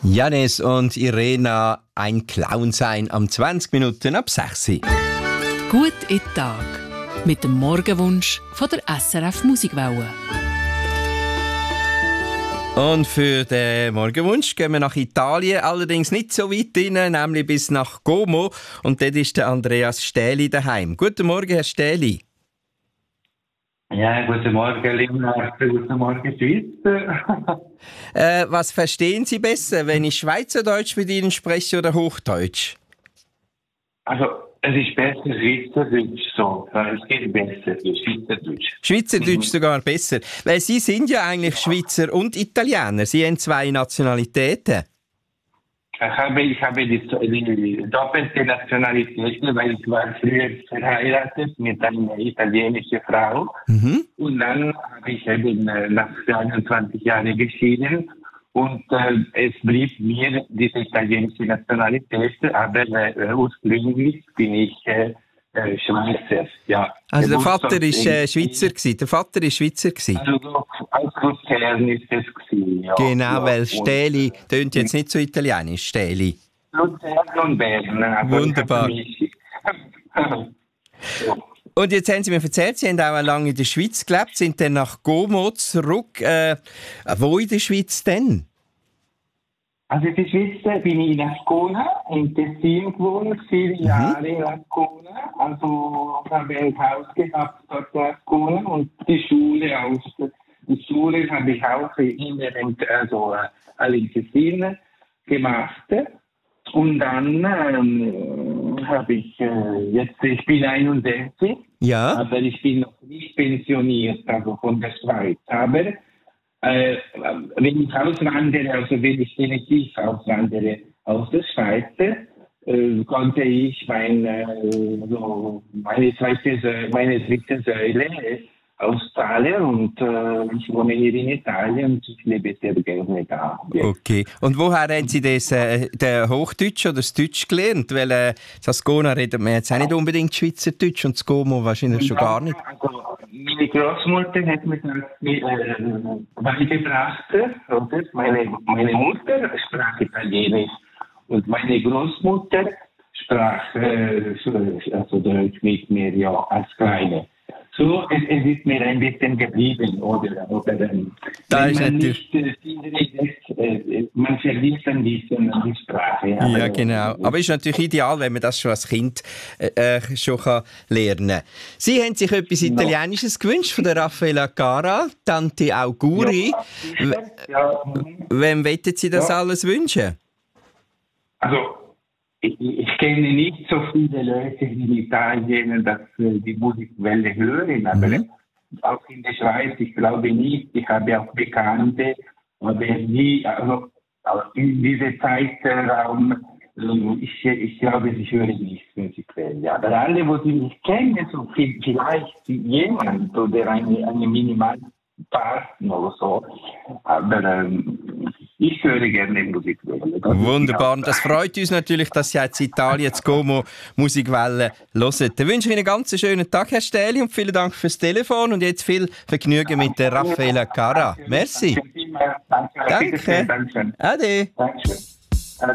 Janis und Irena, ein Clown sein am 20 Minuten ab 6. Gut in den Tag mit dem Morgenwunsch von der SRF Musikwelle. Und für den Morgenwunsch gehen wir nach Italien, allerdings nicht so weit rein, nämlich bis nach Como. Und dort ist der Andreas Stähli daheim. Guten Morgen, Herr Stähli. Ja, guten Morgen, Leonard. Guten Morgen, Schweiz. Was verstehen Sie besser, wenn ich Schweizerdeutsch mit Ihnen spreche oder Hochdeutsch? Also, es ist besser Schweizerdeutsch so. Es geht besser Schweizerdeutsch. Schweizerdeutsch sogar besser. Weil Sie sind ja eigentlich Schweizer und Italiener. Sie haben 2 Nationalitäten. Ich habe die doppelte Nationalität, weil ich war früher verheiratet mit einer italienischen Frau. Mhm. Und dann habe ich eben nach 21 Jahren geschieden. Und es blieb mir diese italienische Nationalität, aber ursprünglich bin ich Schweizer. Ja. Also der Vater ist Schweizer gewesen. Der Vater ist Schweizer gewesen. Also aus Luzern ist es gewesen, ja. Genau, ja. weil Stähli tönt jetzt nicht so italienisch, Stähli. Luzern und Bern. Also wunderbar. Und jetzt haben Sie mir erzählt, Sie haben auch lange in der Schweiz gelebt, sind dann nach Como zurück. Wo in der Schweiz denn? Also in der Schweiz bin ich in Ascona, in Tessin gewohnt, 4 Jahre in Ascona. Also habe ein Haus gehabt dort in Ascona und die Schule auch. Die Schule habe ich auch alle in Tessin gemacht. Und dann habe ich ich bin 61, ja. Aber ich bin noch nicht pensioniert, also von der Schweiz. Aber wenn ich auswandere, also wenn ich definitiv auswandere aus der Schweiz, konnte ich meine dritte Säule auszahlen und ich wohne hier in Italien und ich lebe sehr gerne da. Jetzt. Okay. Und woher haben Sie das, den Hochdeutsch oder das Deutsch gelernt? Weil das Ascona redet man jetzt auch nicht unbedingt Schweizerdeutsch und das Como wahrscheinlich schon gar nicht. Also, meine Großmutter hat mir das beigebracht, oder? Meine Mutter sprach Italienisch und meine Großmutter sprach Deutsch mit mir, ja, als Kleine. So, es ist mir ein bisschen geblieben, oder da ist man natürlich man verliert ein bisschen die Sprache. Ja, genau. Aber es ist natürlich ideal, wenn man das schon als Kind schon lernen kann. Sie haben sich etwas Italienisches gewünscht von der Raffaella Cara, Tante Auguri. Ja. Wem wollen Sie das alles wünschen? Also, ich kenne nicht so viele Leute in Italien, dass die Musikwelle hören, aber auch in der Schweiz, ich glaube nicht. Ich habe auch Bekannte, aber in diesem Zeitraum, ich glaube, sie hören nicht Musikwelle. Aber alle, die mich kennen, so vielleicht jemand oder eine Minimalpartner oder so, aber ich höre gerne Musikwelle. Wunderbar. Und das freut uns natürlich, dass Sie jetzt in Italien zu Como Musikwelle hören. Dann wünsche ich Ihnen einen ganz schönen Tag, Herr Stähli, und vielen Dank fürs Telefon und jetzt viel Vergnügen mit der Raffaella Cara. Merci. Danke. Danke. Ade. Danke.